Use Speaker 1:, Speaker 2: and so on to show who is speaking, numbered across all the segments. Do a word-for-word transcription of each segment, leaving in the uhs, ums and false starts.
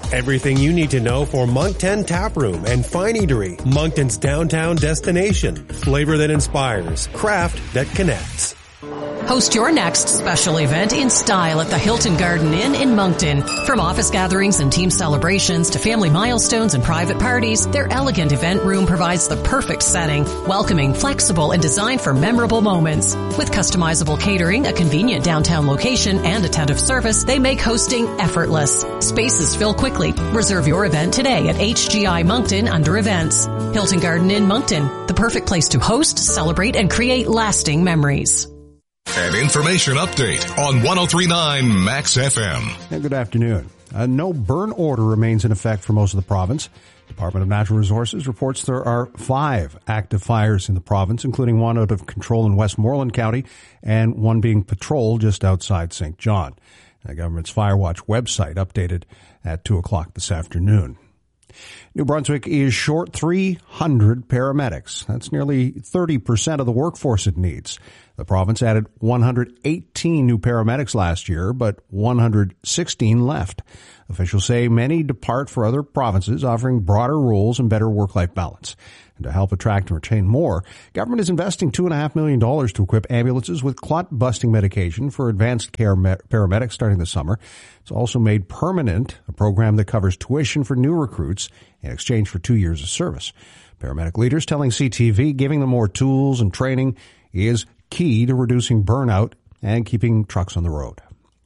Speaker 1: Everything you need to know for Moncton Tap Room and Fine Eatery, Moncton's downtown destination. Flavor that inspires, craft that connects.
Speaker 2: Host your next special event in style at the Hilton Garden Inn in Moncton. From office gatherings and team celebrations to family milestones and private parties, their elegant event room provides the perfect setting, welcoming, flexible, and designed for memorable moments. With customizable catering, a convenient downtown location, and attentive service, they make hosting effortless. Spaces fill quickly. Reserve your event today at H G I Moncton under events. Hilton Garden Inn Moncton, the perfect place to host, celebrate, and create lasting memories.
Speaker 3: An information update on one oh three point nine Max F M.
Speaker 4: And good afternoon. A no burn order remains in effect for most of the province. Department of Natural Resources reports there are five active fires in the province, including one out of control in Westmoreland County and one being patrolled just outside Saint John. The government's Firewatch website updated at two o'clock this afternoon. New Brunswick is short three hundred paramedics. That's nearly thirty percent of the workforce it needs. The province added one hundred eighteen new paramedics last year, but one hundred sixteen left. Officials say many depart for other provinces, offering broader roles and better work-life balance. And to help attract and retain more, government is investing two point five million dollars to equip ambulances with clot-busting medication for advanced care paramedics starting this summer. It's also made permanent, a program that covers tuition for new recruits in exchange for two years of service. Paramedic leaders telling C T V giving them more tools and training is key to reducing burnout and keeping trucks on the road.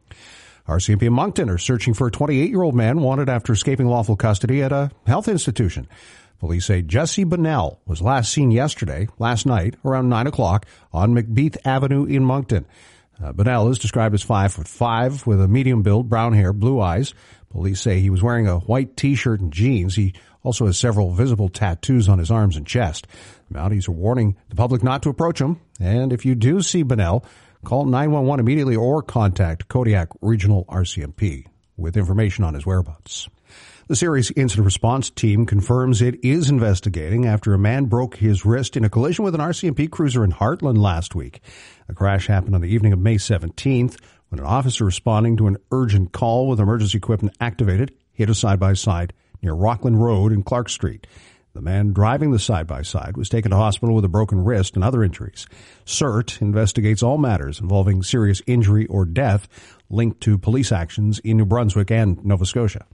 Speaker 4: R C M P in Moncton are searching for a twenty-eight-year-old man wanted after escaping lawful custody at a health institution. Police say Jesse Bunnell was last seen yesterday, last night, around nine o'clock on McBeath Avenue in Moncton. Uh, Bunnell is described as five foot five with a medium build, brown hair, blue eyes. Police say he was wearing a white t-shirt and jeans. He also has several visible tattoos on his arms and chest. The Mounties are warning the public not to approach him. And if you do see Bunnell, call nine one one immediately or contact Kodiak Regional R C M P with information on his whereabouts. The Serious Incident Response Team confirms it is investigating after a man broke his wrist in a collision with an R C M P cruiser in Heartland last week. The crash happened on the evening of May seventeenth when an officer responding to an urgent call with emergency equipment activated hit a side-by-side near Rockland Road and Clark Street. The man driving the side-by-side was taken to hospital with a broken wrist and other injuries. C E R T investigates all matters involving serious injury or death linked to police actions in New Brunswick and Nova Scotia.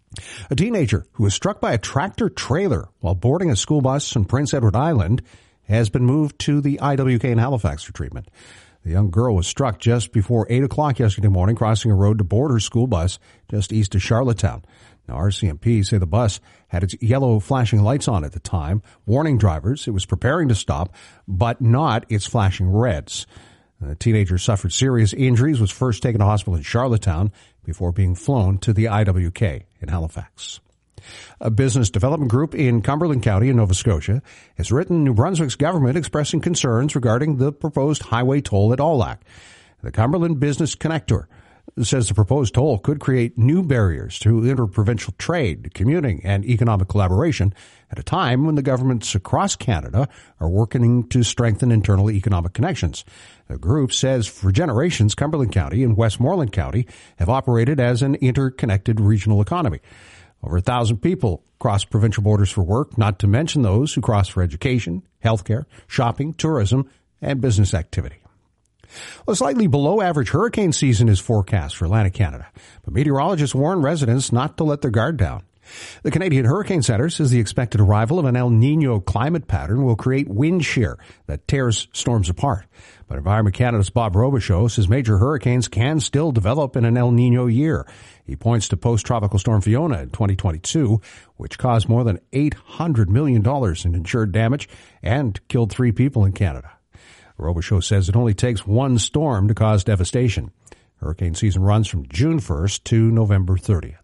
Speaker 4: A teenager who was struck by a tractor trailer while boarding a school bus on Prince Edward Island has been moved to the I W K in Halifax for treatment. The young girl was struck just before eight o'clock yesterday morning crossing a road to board her school bus just east of Charlottetown. Now, R C M P say the bus had its yellow flashing lights on at the time, warning drivers it was preparing to stop, but not its flashing reds. The teenager suffered serious injuries, was first taken to hospital in Charlottetown before being flown to the I W K in Halifax. A business development group in Cumberland County in Nova Scotia has written New Brunswick's government expressing concerns regarding the proposed highway toll at Aulac. The Cumberland Business Connector says the proposed toll could create new barriers to interprovincial trade, commuting, and economic collaboration at a time when the governments across Canada are working to strengthen internal economic connections. The group says for generations, Cumberland County and Westmoreland County have operated as an interconnected regional economy. Over a thousand people cross provincial borders for work, not to mention those who cross for education, healthcare, shopping, tourism, and business activity. Well, a slightly below average hurricane season is forecast for Atlantic Canada, but meteorologists warn residents not to let their guard down. The Canadian Hurricane Center says the expected arrival of an El Niño climate pattern will create wind shear that tears storms apart. But Environment Canada's Bob Robichaud says major hurricanes can still develop in an El Niño year. He points to post-tropical storm Fiona in twenty twenty-two, which caused more than eight hundred million dollars in insured damage and killed three people in Canada. Robichaud says it only takes one storm to cause devastation. Hurricane season runs from June first to November thirtieth.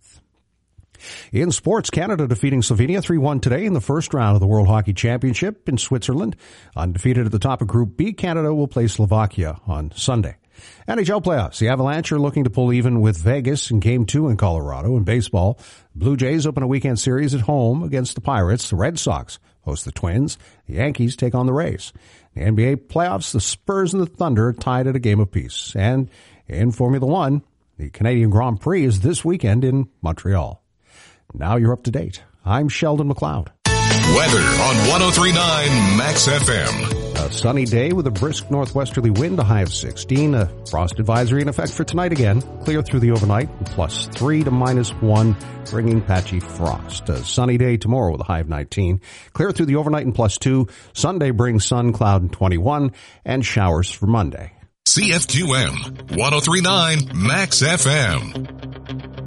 Speaker 4: In sports, Canada defeating Slovenia three one today in the first round of the World Hockey Championship in Switzerland. Undefeated at the top of Group B, Canada will play Slovakia on Sunday. N H L playoffs. The Avalanche are looking to pull even with Vegas in Game two in Colorado. In baseball, Blue Jays open a weekend series at home against the Pirates. The Red Sox host the Twins. The Yankees take on the Rays. The N B A playoffs, the Spurs and the Thunder are tied at a game apiece. And in Formula One, the Canadian Grand Prix is this weekend in Montreal. Now you're up to date. I'm Sheldon McLeod.
Speaker 3: Weather on one oh three point nine Max F M.
Speaker 4: A sunny day with a brisk northwesterly wind, a high of sixteen. A frost advisory in effect for tonight again. Clear through the overnight, plus three to minus one, bringing patchy frost. A sunny day tomorrow with a high of nineteen. Clear through the overnight and plus two. Sunday brings sun, cloud, and twenty-one, and showers for Monday.
Speaker 3: C F Q M one oh three point nine Max F M.